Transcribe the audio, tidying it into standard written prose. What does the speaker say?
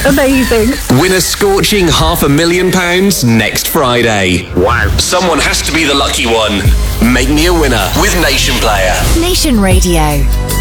Amazing. Win a scorching £500,000 next Friday. Wow. Someone has to be the lucky one. Make me a winner with Nation Player. Nation Radio.